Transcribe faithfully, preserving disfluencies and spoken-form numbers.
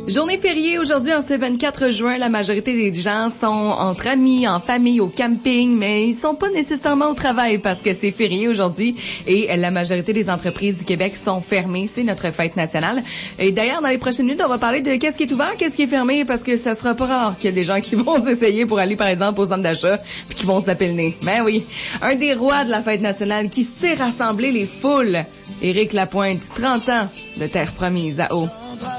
Journée fériée aujourd'hui en ce vingt-quatre juin. La majorité des gens sont entre amis, en famille, au camping, mais ils sont pas nécessairement au travail parce que c'est férié aujourd'hui et la majorité des entreprises du Québec sont fermées. C'est notre fête nationale. Et d'ailleurs, dans les prochaines minutes, on va parler de qu'est-ce qui est ouvert, qu'est-ce qui est fermé parce que ça sera pas rare qu'il y a des gens qui vont s'essayer pour aller, par exemple, au centre d'achat puis qui vont se taper le nez. Ben oui. Un des rois de la fête nationale qui sait rassembler les foules. Éric Lapointe, trente ans de terre promise à eau.